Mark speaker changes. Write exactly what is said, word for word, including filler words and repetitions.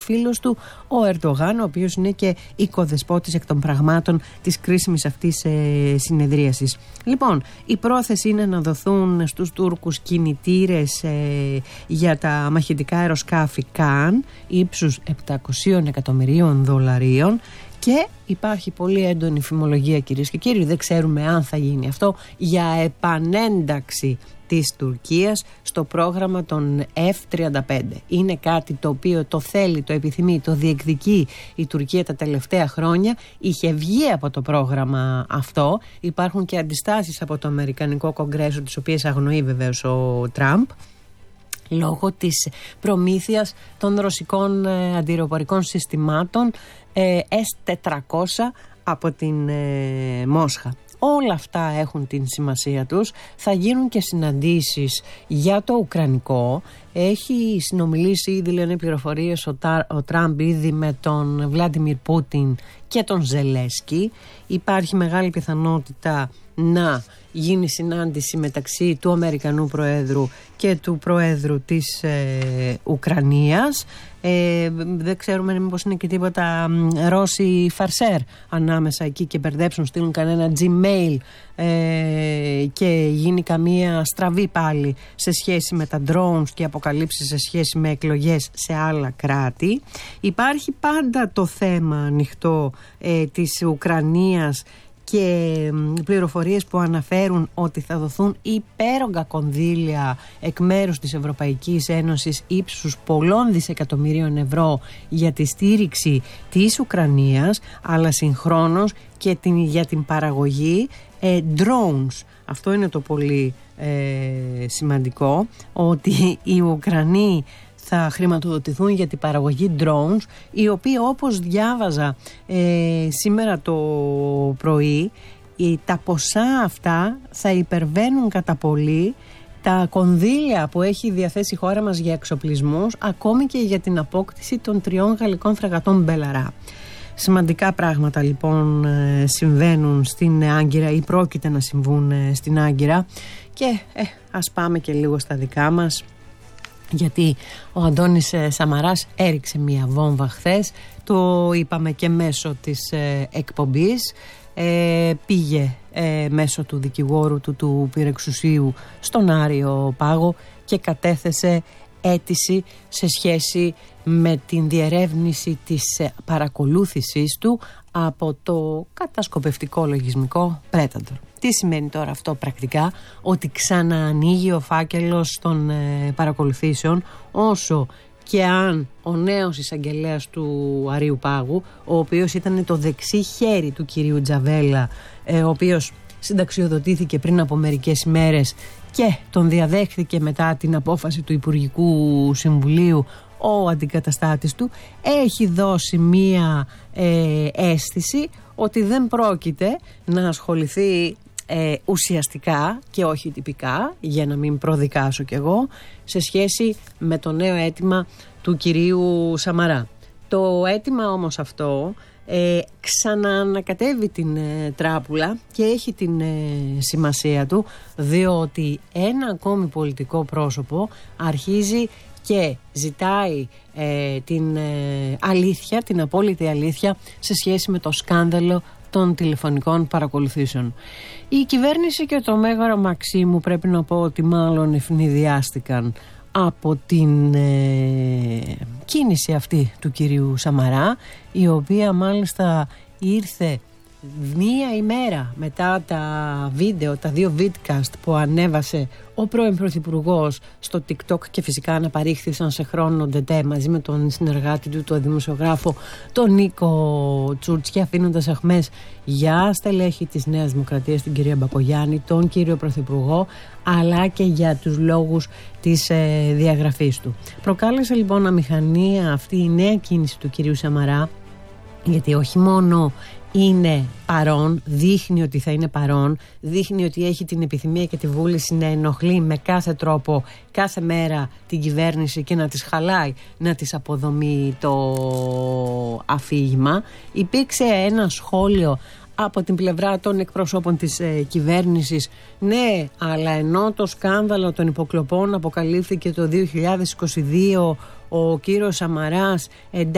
Speaker 1: φίλος του ο Ερντογάν, ο οποίος είναι και οικοδεσπότης εκ των πραγμάτων της κρίσιμης αυτής ε, συνεδρίασης. Λοιπόν, η πρόθεση είναι να δοθούν στους Τούρκους κινητήρες ε, για τα μαχητικά αεροσκάφη Καν ύψους επτακόσια εκατομμυρίων δολαρίων. Και υπάρχει πολύ έντονη φημολογία, κυρίες και κύριοι, δεν ξέρουμε αν θα γίνει αυτό, για επανένταξη της Τουρκίας στο πρόγραμμα των εφ τριάντα πέντε. Είναι κάτι το οποίο το θέλει, το επιθυμεί, το διεκδικεί η Τουρκία τα τελευταία χρόνια. Είχε βγει από το πρόγραμμα αυτό. Υπάρχουν και αντιστάσεις από το Αμερικανικό Κογκρέσο, τις οποίες αγνοεί βεβαίως ο Τραμπ, λόγω της προμήθειας των ρωσικών ε, αντιεροπορικών συστημάτων ε, ες τετρακόσια από την ε, Μόσχα. Όλα αυτά έχουν την σημασία τους. Θα γίνουν και συναντήσεις για το Ουκρανικό. Έχει συνομιλήσει ήδη, λένε πληροφορίες, ο, ο Τραμπ ήδη με τον Βλάντιμιρ Πούτιν και τον Ζελένσκι. Υπάρχει μεγάλη πιθανότητα να γίνει συνάντηση μεταξύ του Αμερικανού Προέδρου και του Προέδρου της ε, Ουκρανίας. Ε, δεν ξέρουμε μήπως είναι και τίποτα Ρώσοι φαρσέρ ανάμεσα εκεί και μπερδέψουν, στείλουν κανένα Gmail ε, και γίνει καμία στραβή πάλι σε σχέση με τα drones και αποκαλύψεις σε σχέση με εκλογές σε άλλα κράτη. Υπάρχει πάντα το θέμα ανοιχτό ε, της Ουκρανίας και πληροφορίες που αναφέρουν ότι θα δοθούν υπέρογκα κονδύλια εκ μέρους της Ευρωπαϊκής Ένωσης ύψους πολλών δισεκατομμυρίων ευρώ για τη στήριξη της Ουκρανίας, αλλά συγχρόνως και την, για την παραγωγή ε, drones. Αυτό είναι το πολύ ε, σημαντικό, ότι οι Ουκρανοί θα χρηματοδοτηθούν για την παραγωγή drones, οι οποίοι, όπως διάβαζα ε, σήμερα το πρωί, τα ποσά αυτά θα υπερβαίνουν κατά πολύ τα κονδύλια που έχει διαθέσει η χώρα μας για εξοπλισμούς, ακόμη και για την απόκτηση των τριών γαλλικών φρεγατών Μπελαρά. Σημαντικά πράγματα λοιπόν συμβαίνουν στην Άγκυρα ή πρόκειται να συμβούν στην Άγκυρα, και ε, ας πάμε και λίγο στα δικά μας, γιατί ο Αντώνης Σαμαράς έριξε μία βόμβα χθες, το είπαμε και μέσω της ε, εκπομπής, ε, πήγε ε, μέσω του δικηγόρου του, του πυρεξουσίου, στον Άριο Πάγο και κατέθεσε αίτηση σε σχέση με την διερεύνηση της παρακολούθησης του από το κατασκοπευτικό λογισμικό Predator. Τι σημαίνει τώρα αυτό πρακτικά? Ότι ξαναανοίγει ο φάκελος των ε, παρακολουθήσεων, όσο και αν ο νέος εισαγγελέας του Αρείου Πάγου, ο οποίος ήταν το δεξί χέρι του κυρίου Τζαβέλα, ε, ο οποίος συνταξιοδοτήθηκε πριν από μερικές ημέρες και τον διαδέχθηκε μετά την απόφαση του Υπουργικού Συμβουλίου ο αντικαταστάτης του, έχει δώσει μία ε, αίσθηση ότι δεν πρόκειται να ασχοληθεί ε, ουσιαστικά και όχι τυπικά, για να μην προδικάσω κι εγώ, σε σχέση με το νέο αίτημα του κυρίου Σαμαρά. Το αίτημα όμως αυτό ε, ξαναανακατεύει την ε, τράπουλα και έχει την ε, σημασία του, διότι ένα ακόμη πολιτικό πρόσωπο αρχίζει και ζητάει ε, την ε, αλήθεια, την απόλυτη αλήθεια σε σχέση με το σκάνδαλο των τηλεφωνικών παρακολουθήσεων. Η κυβέρνηση και το Μέγαρο Μαξίμου, πρέπει να πω ότι μάλλον ευνηδιάστηκαν από την ε, κίνηση αυτή του κυρίου Σαμαρά, η οποία μάλιστα ήρθε μία ημέρα μετά τα βίντεο, τα δύο vidcast που ανέβασε ο πρώην Πρωθυπουργός στο TikTok, και φυσικά αναπαρήχθησαν σε χρόνο ντετέ μαζί με τον συνεργάτη του, τον δημοσιογράφο τον Νίκο Τσούρτσια, αφήνοντας αχμές για στελέχη της Νέας Δημοκρατίας, την κυρία Μπακογιάννη, τον κύριο Πρωθυπουργό, αλλά και για τους λόγους της ε, διαγραφής του. Προκάλεσε λοιπόν αμηχανία αυτή η νέα κίνηση του κυρίου Σαμαρά, γιατί όχι μόνο είναι παρόν, δείχνει ότι θα είναι παρόν, δείχνει ότι έχει την επιθυμία και τη βούληση να ενοχλεί με κάθε τρόπο κάθε μέρα την κυβέρνηση και να της χαλάει, να της αποδομεί το αφήγημα. Υπήρξε ένα σχόλιο από την πλευρά των εκπροσώπων της ε, κυβέρνησης, ναι, αλλά ενώ το σκάνδαλο των υποκλοπών αποκαλύφθηκε το δύο χιλιάδες είκοσι δύο, ο κύριος Σαμαράς